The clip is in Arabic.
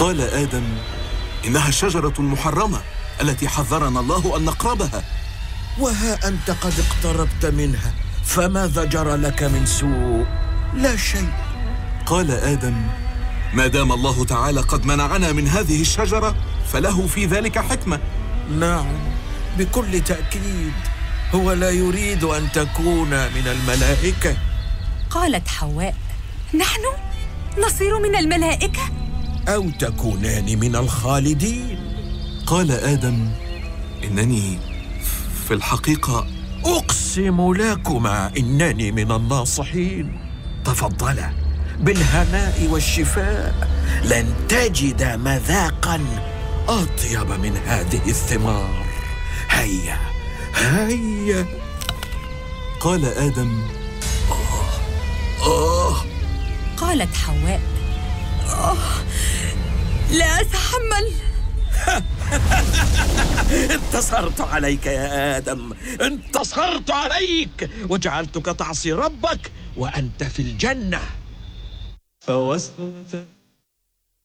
قال آدم: إنها الشجرة المحرمة التي حذرنا الله أن نقربها. وها أنت قد اقتربت منها، فماذا جرى لك من سوء؟ لا شيء. قال آدم: ما دام الله تعالى قد منعنا من هذه الشجرة فله في ذلك حكمة. نعم، بكل تأكيد، هو لا يريد أن تكون من الملائكة. قالت حواء: نحن نصير من الملائكة؟ أو تكونان من الخالدين. قال آدم: إنني في الحقيقة أقسم لكما إنني من الناصحين. تفضلا بالهناء والشفاء، لن تجد مذاقا أطيب من هذه الثمار. هيا هيا. قال آدم: قالت حواء: لا أتحمل. انتصرت عليك يا آدم، انتصرت عليك وجعلتك تعصي ربك وأنت في الجنة. فوسوس